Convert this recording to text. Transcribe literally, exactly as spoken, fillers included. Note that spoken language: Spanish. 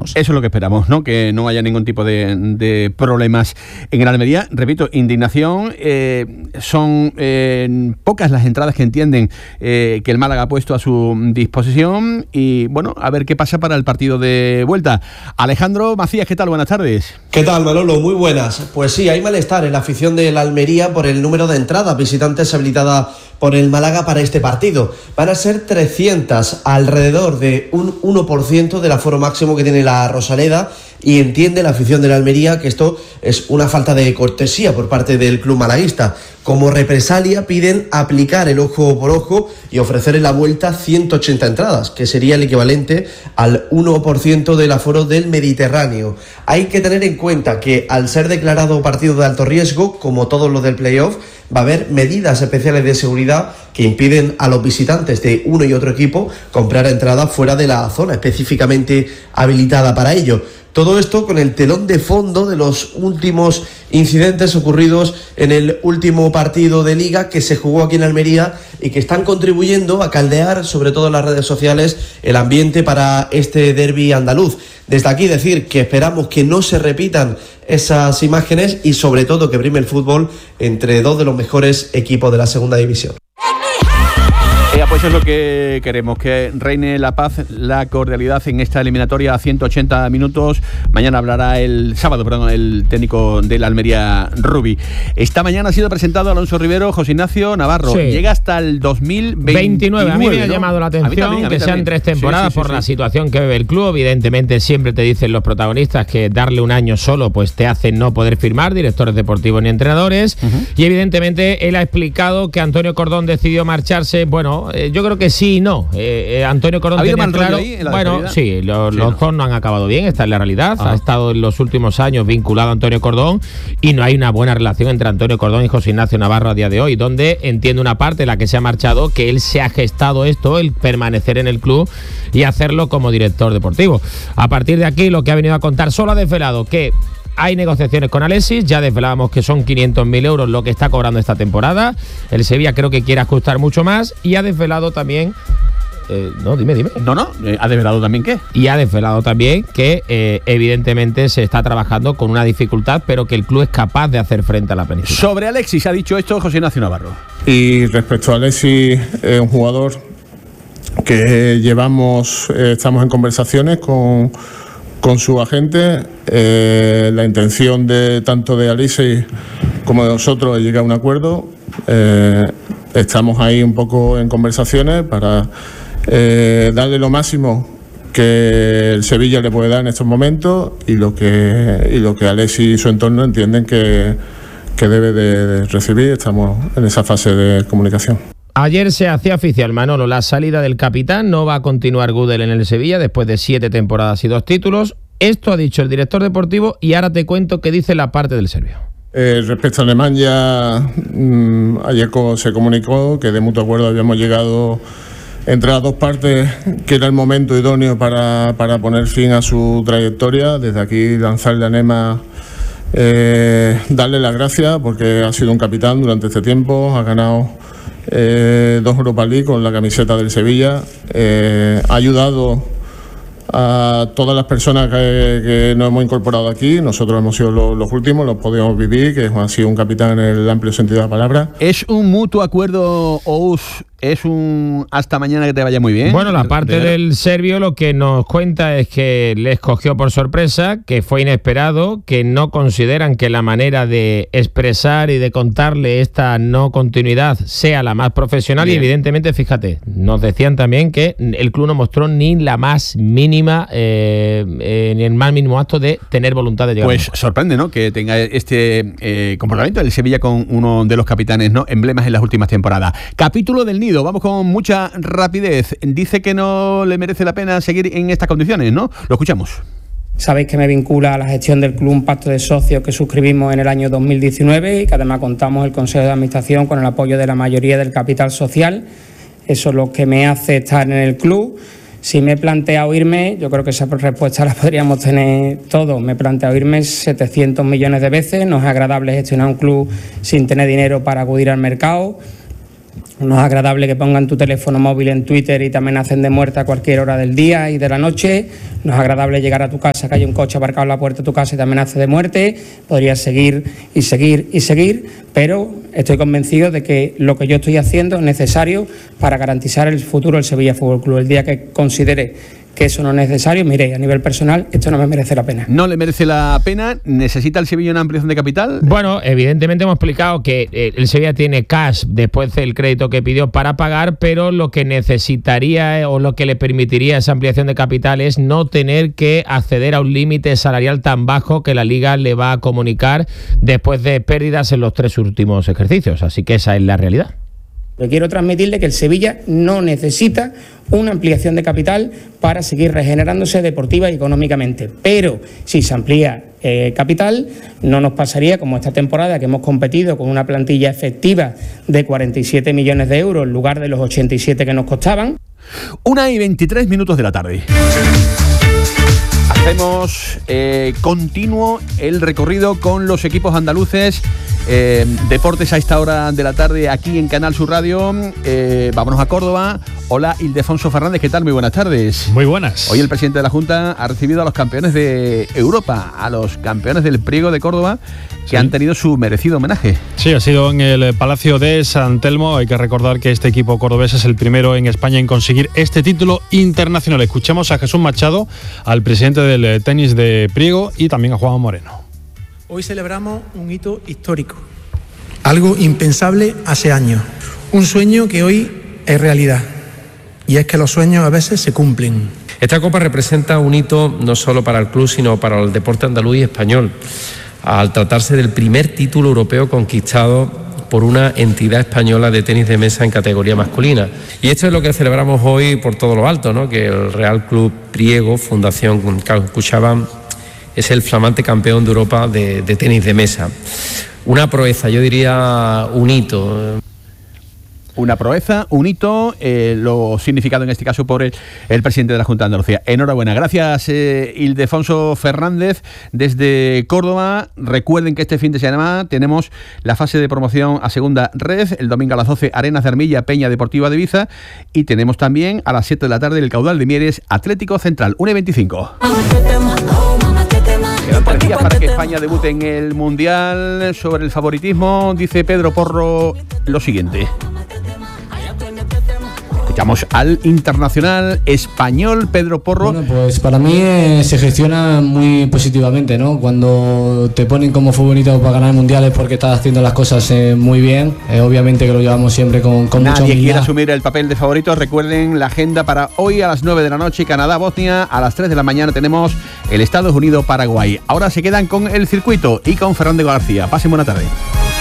esperamos. Eso es lo que esperamos, ¿no? Que no haya ningún tipo de, de problemas en el Almería. Repito, indignación. Eh, son eh, pocas las entradas que entienden eh, que el Málaga ha puesto a su disposición. Y bueno, a ver qué pasa para el partido de vuelta. Alejandro Macías, ¿qué tal? Buenas tardes. ¿Qué tal, Manolo? Muy buenas. Pues sí, hay malestar en la afición de la Almería por el número de entradas visitantes habilitadas por el Málaga para este partido. Van a ser trescientas, alrededor de un uno por ciento del aforo máximo que tiene la Rosaleda, y entiende la afición de la Almería que esto es una falta de cortesía por parte del club malaguista. Como represalia piden aplicar el ojo por ojo y ofrecer en la vuelta ciento ochenta entradas, que sería el equivalente al uno por ciento del aforo del Mediterráneo. Hay que tener en cuenta que al ser declarado partido de alto riesgo, como todos los del playoff, va a haber medidas especiales de seguridad que impiden a los visitantes de uno y otro equipo comprar entradas fuera de la zona específicamente habilitada para ello. Todo esto con el telón de fondo de los últimos incidentes ocurridos en el último partido de Liga que se jugó aquí en Almería y que están contribuyendo a caldear, sobre todo en las redes sociales, el ambiente para este derbi andaluz. Desde aquí decir que esperamos que no se repitan esas imágenes y sobre todo que prime el fútbol entre dos de los mejores equipos de la segunda división. Eh, pues es lo que queremos, que reine la paz, la cordialidad en esta eliminatoria a ciento ochenta minutos. Mañana hablará el sábado, perdón, el técnico de la Almería, Rubi. Esta mañana ha sido presentado Alonso Rivero, José Ignacio Navarro. Sí. Llega hasta el dos mil veintinueve. A mí me ha ¿no? llamado la atención también, que sean tres temporadas sí, sí, sí, por sí. la situación que vive el club. Evidentemente siempre te dicen los protagonistas que darle un año solo pues te hace no poder firmar directores deportivos ni entrenadores. Uh-huh. Y evidentemente él ha explicado que Antonio Cordón decidió marcharse, bueno, Eh, yo creo que sí y no. Eh, eh, Antonio Cordón ¿Ha habido tenía mal claro. Ahí en la bueno, sí, los, sí, los no. dos no han acabado bien, esta es la realidad. Ah. Ha estado en los últimos años vinculado a Antonio Cordón y no hay una buena relación entre Antonio Cordón y José Ignacio Navarro a día de hoy, donde entiendo una parte, la que se ha marchado, que él se ha gestado esto, el permanecer en el club y hacerlo como director deportivo. A partir de aquí, lo que ha venido a contar, solo ha desvelado que hay negociaciones con Alexis, ya desvelábamos que son quinientos mil euros lo que está cobrando esta temporada. El Sevilla creo que quiere ajustar mucho más y ha desvelado también... Eh, no, dime, dime. No, no, eh, ¿ha desvelado también qué? Y ha desvelado también que eh, evidentemente se está trabajando con una dificultad, pero que el club es capaz de hacer frente a la planificación. Sobre Alexis ha dicho esto José Ignacio Navarro. Y respecto a Alexis, es eh, un jugador que llevamos, eh, estamos en conversaciones con... con su agente. Eh, la intención de tanto de Alexis como de nosotros es llegar a un acuerdo. Eh, estamos ahí un poco en conversaciones para eh, darle lo máximo que el Sevilla le puede dar en estos momentos y lo que y lo que Alexis y su entorno entienden que, que debe de, de recibir. Estamos en esa fase de comunicación. Ayer se hacía oficial, Manolo, la salida del capitán. No va a continuar Gudel en el Sevilla después de siete temporadas y dos títulos. Esto ha dicho el director deportivo y ahora te cuento qué dice la parte del serbio. Eh, respecto a Alemania, mmm, ayer se comunicó que de mutuo acuerdo habíamos llegado entre las dos partes, que era el momento idóneo para, para poner fin a su trayectoria. Desde aquí lanzarle a Nema, eh, darle las gracias porque ha sido un capitán durante este tiempo, ha ganado Eh, dos Europa League con la camiseta del Sevilla, eh, ha ayudado a todas las personas que, que nos hemos incorporado aquí. Nosotros hemos sido los, los últimos, los podemos vivir, que ha sido un capitán en el amplio sentido de la palabra. ¿Es un mutuo acuerdo, Ous? ¿Es un hasta mañana que te vaya muy bien? Bueno, la parte del serbio lo que nos cuenta es que les cogió por sorpresa, que fue inesperado, que no consideran que la manera de expresar y de contarle esta no continuidad sea la más profesional. Bien. Y evidentemente, fíjate, nos decían también que el club no mostró ni la más mínima, eh, eh, ni el más mínimo acto de tener voluntad de llegar. Pues sorprende, ¿no?, que tenga este eh, comportamiento el Sevilla con uno de los capitanes, ¿no?, emblemas en las últimas temporadas. Capítulo del Nido. Vamos con mucha rapidez. Dice que no le merece la pena seguir en estas condiciones, ¿no? Lo escuchamos. Sabéis que me vincula a la gestión del club un pacto de socios que suscribimos en el año dos mil diecinueve y que además contamos el Consejo de Administración con el apoyo de la mayoría del capital social. Eso es lo que me hace estar en el club. Si me he planteado irme, yo creo que esa respuesta la podríamos tener todos. Me he planteado irme setecientos millones de veces. No es agradable gestionar un club sin tener dinero para acudir al mercado. No es agradable que pongan tu teléfono móvil en Twitter y te amenacen de muerte a cualquier hora del día y de la noche. No es agradable llegar a tu casa, que haya un coche aparcado en la puerta de tu casa y te amenace de muerte. Podrías seguir y seguir y seguir, pero estoy convencido de que lo que yo estoy haciendo es necesario para garantizar el futuro del Sevilla Fútbol Club. El día que considere que eso no es necesario, mire, a nivel personal, esto no me merece la pena. ¿No le merece la pena? ¿Necesita el Sevilla una ampliación de capital? Bueno, evidentemente hemos explicado que eh, el Sevilla tiene cash después del crédito que pidió para pagar, pero lo que necesitaría eh, o lo que le permitiría esa ampliación de capital es no tener que acceder a un límite salarial tan bajo que la Liga le va a comunicar después de pérdidas en los tres últimos ejercicios. Así que esa es la realidad. Pero quiero transmitirle que el Sevilla no necesita una ampliación de capital para seguir regenerándose deportiva y económicamente. Pero si se amplía eh, capital, no nos pasaría como esta temporada, que hemos competido con una plantilla efectiva de cuarenta y siete millones de euros en lugar de los ochenta y siete que nos costaban. Una y veintitrés minutos de la tarde. Hacemos eh, continuo el recorrido con los equipos andaluces. Eh, deportes a esta hora de la tarde aquí en Canal Sur Radio. Eh, vámonos a Córdoba. Hola, Ildefonso Fernández, ¿qué tal? Muy buenas tardes. Muy buenas. Hoy el presidente de la Junta ha recibido a los campeones de Europa, a los campeones del Priego de Córdoba, que sí han tenido su merecido homenaje. Sí, ha sido en el Palacio de San Telmo. Hay que recordar que este equipo cordobés es el primero en España en conseguir este título internacional. Escuchamos a Jesús Machado, al presidente del tenis de Priego, y también a Juan Moreno. Hoy celebramos un hito histórico, algo impensable hace años, un sueño que hoy es realidad, y es que los sueños a veces se cumplen. Esta copa representa un hito no solo para el club, sino para el deporte andaluz y español, al tratarse del primer título europeo conquistado por una entidad española de tenis de mesa en categoría masculina. Y esto es lo que celebramos hoy por todo lo alto, ¿no? Que el Real Club Priego, Fundación CaixaBank, es el flamante campeón de Europa de, de tenis de mesa. Una proeza, yo diría un hito. Una proeza, un hito, eh, lo significado en este caso por el, el presidente de la Junta de Andalucía. Enhorabuena. Gracias, eh, Ildefonso Fernández, desde Córdoba. Recuerden que este fin de semana tenemos la fase de promoción a segunda red. El domingo a las doce, Arenas de Armilla, Peña Deportiva de Ibiza. Y tenemos también a las siete de la tarde el Caudal de Mieres, Atlético Central, una y veinticinco. Quedan tres días para que España debute en el Mundial. Sobre el favoritismo, dice Pedro Porro lo siguiente. Escuchamos al internacional español Pedro Porro. Bueno, pues para mí eh, se gestiona muy positivamente, ¿no? Cuando te ponen como futbolista para ganar mundiales porque estás haciendo las cosas eh, muy bien, eh, obviamente que lo llevamos siempre con, con mucha humildad. Nadie quiere asumir el papel de favorito. Recuerden la agenda para hoy a las nueve de la noche, Canadá-Bosnia. A las tres de la mañana tenemos el Estados Unidos-Paraguay. Ahora se quedan con el circuito y con Fernando García. Pasen buena tarde.